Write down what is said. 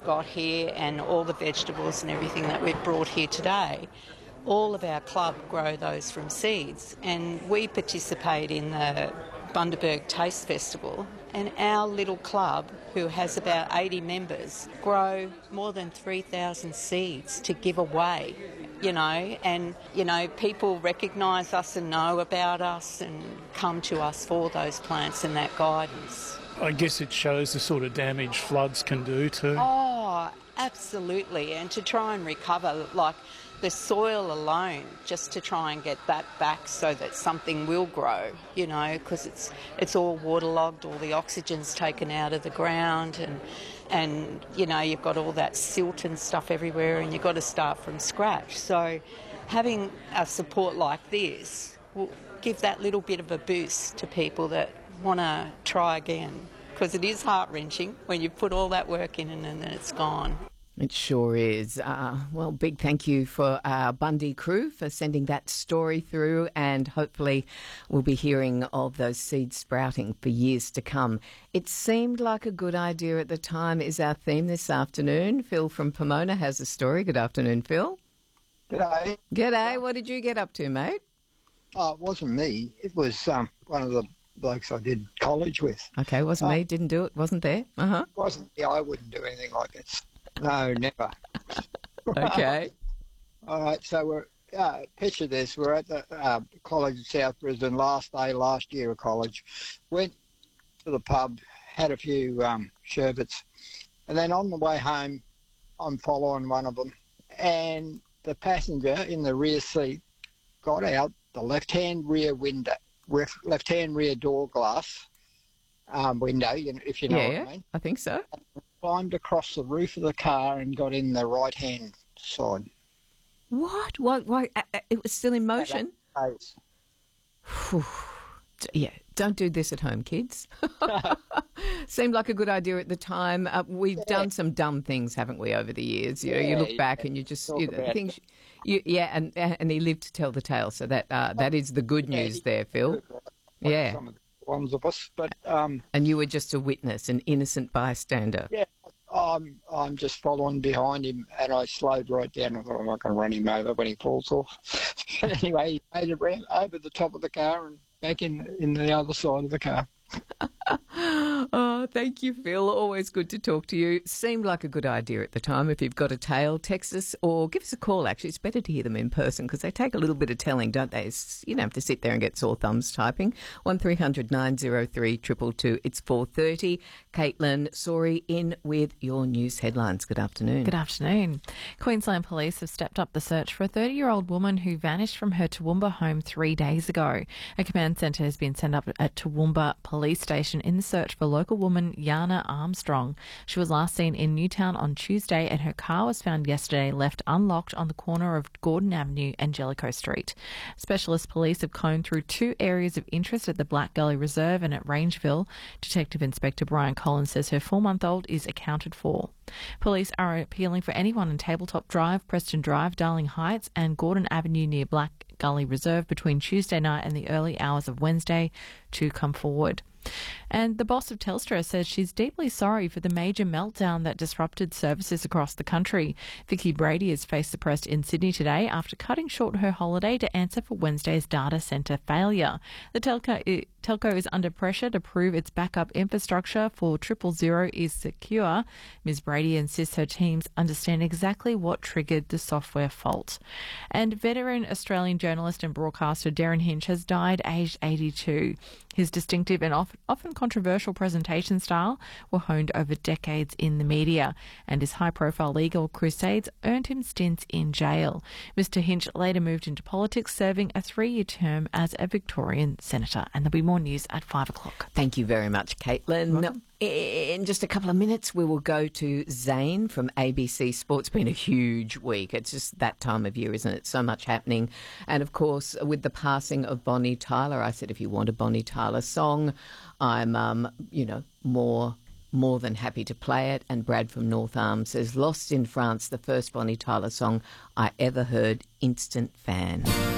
got here and all the vegetables and everything that we've brought here today, all of our club grow those from seeds, and we participate in the Bundaberg Taste Festival, and our little club, who has about 80 members, grow more than 3,000 seeds to give away, and people recognise us and know about us and come to us for those plants and that guidance. I guess it shows the sort of damage floods can do too. Oh, absolutely, and to try and recover, like the soil alone, just to try and get that back so that something will grow, because it's all waterlogged, all the oxygen's taken out of the ground, and you've got all that silt and stuff everywhere, and you've got to start from scratch. So having a support like this will give that little bit of a boost to people that want to try again, because it is heart-wrenching when you put all that work in and then it's gone. It sure is. Well, big thank you for our Bundy crew for sending that story through, and hopefully we'll be hearing of those seeds sprouting for years to come. It seemed like a good idea at the time is our theme this afternoon. Phil from Pomona has a story. Good afternoon, Phil. G'day. G'day. What did you get up to, mate? Oh, it wasn't me. It was one of the blokes I did college with. Okay, wasn't me. Didn't do it. Wasn't there. It wasn't me. I wouldn't do anything like this. No, never. Okay. All right, so we're picture this. We're at the college in South Brisbane, last day, last year of college. Went to the pub, had a few sherbets, and then on the way home, I'm following one of them, and the passenger in the rear seat got out the left-hand rear window, left-hand rear door glass window, if you know what I mean. I think so. Climbed across the roof of the car and got in the right-hand side. What? Why? It was still in motion? Yeah, don't do this at home, kids. Seemed like a good idea at the time. We've done some dumb things, haven't we, over the years? You look back and you just things. And he lived to tell the tale. So that is the good news there, Phil. Like some of the ones of us, but and you were just a witness, an innocent bystander. Yeah, I'm just following behind him, and I slowed right down. I thought I'm not going to run him over when he falls off. But anyway, he made it round over the top of the car and back in the other side of the car. Oh, thank you, Phil. Always good to talk to you. Seemed like a good idea at the time. If you've got a tale, text us or give us a call, actually. It's better to hear them in person because they take a little bit of telling, don't they? You don't have to sit there and get sore thumbs typing. 1300 903 222. It's 4:30. Caitlin Sori in with your news headlines. Good afternoon. Good afternoon. Queensland Police have stepped up the search for a 30-year-old woman who vanished from her Toowoomba home 3 days ago. A command centre has been sent up at Toowoomba Police Station in the search for local woman Yana Armstrong. She was last seen in Newtown on Tuesday and her car was found yesterday left unlocked on the corner of Gordon Avenue and Jellicoe Street. Specialist police have combed through 2 areas of interest at the Black Gully Reserve and at Rangeville. Detective Inspector Brian Collins says her 4-month-old is accounted for. Police are appealing for anyone in Tabletop Drive, Preston Drive, Darling Heights and Gordon Avenue near Black Gully Reserve between Tuesday night and the early hours of Wednesday to come forward. And the boss of Telstra says she's deeply sorry for the major meltdown that disrupted services across the country. Vicky Brady has faced the press in Sydney today after cutting short her holiday to answer for Wednesday's data centre failure. The telco is under pressure to prove its backup infrastructure for 000 is secure. Ms Brady insists her teams understand exactly what triggered the software fault. And veteran Australian journalist and broadcaster Darren Hinch has died aged 82. His distinctive and often controversial presentation style were honed over decades in the media, and his high-profile legal crusades earned him stints in jail. Mr Hinch later moved into politics, serving a 3-year term as a Victorian senator. And there'll be more news at 5 o'clock. Thank you very much, Caitlin. In just a couple of minutes, we will go to Zane from ABC Sport. It's been a huge week. It's just that time of year, isn't it? So much happening. And, of course, with the passing of Bonnie Tyler, I said if you want a Bonnie Tyler song, I'm, more than happy to play it. And Brad from North Arms says, Lost in France, the first Bonnie Tyler song I ever heard, instant fan.